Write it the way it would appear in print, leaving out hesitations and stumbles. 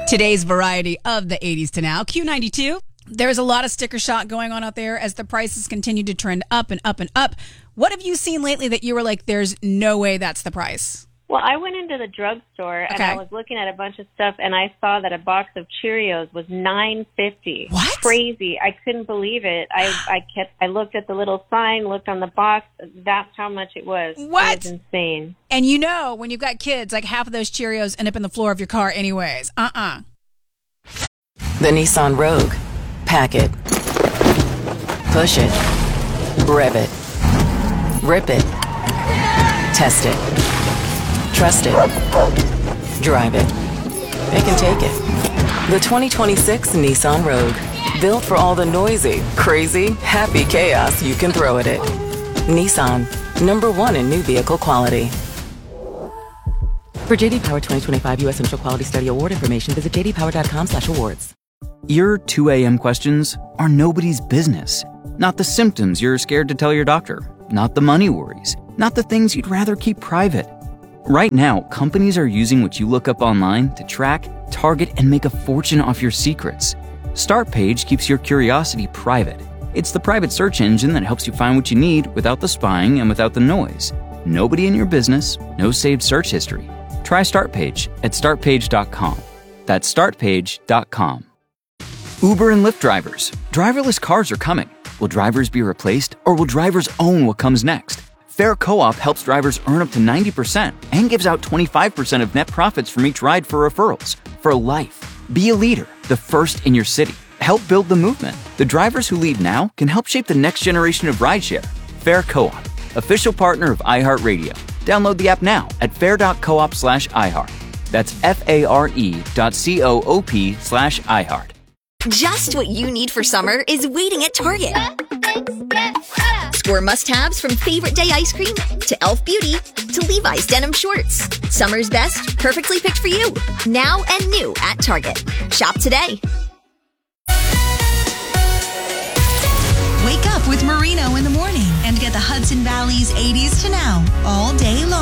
Today's variety of the 80s to now. Q92. There's a lot of sticker shock going on out there as the prices continue to trend up and up and up. What have you seen lately that you were like, there's no way that's the price? Well, I went into the drugstore and I was looking at a bunch of stuff and I saw that a box of Cheerios was $9.50. What? Crazy. I couldn't believe it. I looked at the little sign, looked on the box. That's how much it was. What? It was insane. And you know, when you've got kids, like half of those Cheerios end up in the floor of your car anyways. The Nissan Rogue. Pack it. Push it. Rev it. Rip it. Test it. Trust it. Drive it. It can take it. The 2026 Nissan Rogue. Built for all the noisy, crazy, happy chaos you can throw at it. Nissan. #1 in new vehicle quality. For JD Power 2025 U.S. Initial Quality Study Award information, visit jdpower.com/awards. Your 2 a.m. questions are nobody's business. Not the symptoms you're scared to tell your doctor. Not the money worries. Not the things you'd rather keep private. Right now, companies are using what you look up online to track, target, and make a fortune off your secrets. Startpage keeps your curiosity private. It's the private search engine that helps you find what you need without the spying and without the noise. Nobody in your business, no saved search history. Try Startpage at startpage.com. That's startpage.com. Uber and Lyft drivers. Driverless cars are coming. Will drivers be replaced, or will drivers own what comes next? Fair Co-op helps drivers earn up to 90% and gives out 25% of net profits from each ride for referrals. For life. Be a leader, the first in your city. Help build the movement. The drivers who lead now can help shape the next generation of rideshare. Fair Co-op, official partner of iHeartRadio. Download the app now at fair.coop/iHeart. That's FARE.coop/iHeart. Just what you need for summer is waiting at Target. Score must-haves from favorite day ice cream to Elf Beauty to Levi's denim shorts. Summer's best, perfectly picked for you. Now and new at Target. Shop today. Wake up with Marino in the morning and get the Hudson Valley's 80s to now all day long.